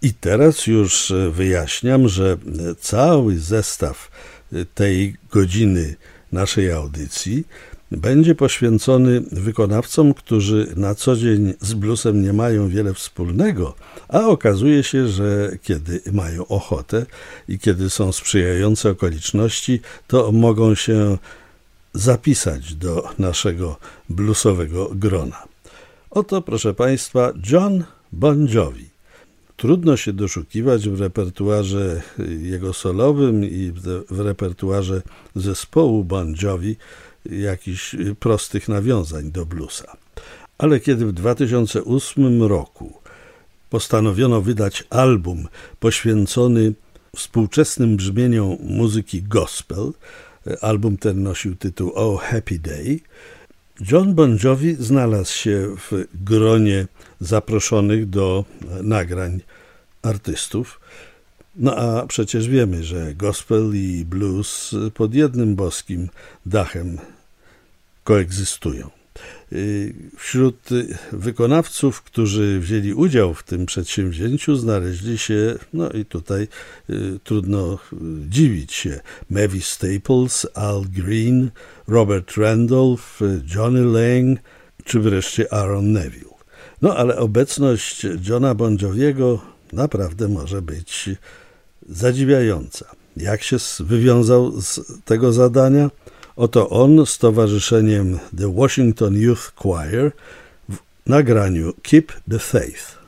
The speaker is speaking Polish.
I teraz już wyjaśniam, że cały zestaw tej godziny naszej audycji będzie poświęcony wykonawcom, którzy na co dzień z bluesem nie mają wiele wspólnego, a okazuje się, że kiedy mają ochotę i kiedy są sprzyjające okoliczności, to mogą się zapisać do naszego bluesowego grona. Oto, proszę Państwa, Jon Bon Jovi. Trudno się doszukiwać w repertuarze jego solowym i w repertuarze zespołu Bon Jovi jakichś prostych nawiązań do bluesa. Ale kiedy w 2008 roku postanowiono wydać album poświęcony współczesnym brzmieniom muzyki gospel, album ten nosił tytuł Oh Happy Day, Jon Bon Jovi znalazł się w gronie zaproszonych do nagrań artystów. No a przecież wiemy, że gospel i blues pod jednym boskim dachem koegzystują. Wśród wykonawców, którzy wzięli udział w tym przedsięwzięciu, znaleźli się, no i tutaj trudno dziwić się, Mavis Staples, Al Green, Robert Randolph, Johnny Lang czy wreszcie Aaron Neville. No ale obecność Jona Bon Joviego naprawdę może być zadziwiająca. Jak się wywiązał z tego zadania? Oto on z towarzyszeniem The Washington Youth Choir w nagraniu Keep the Faith.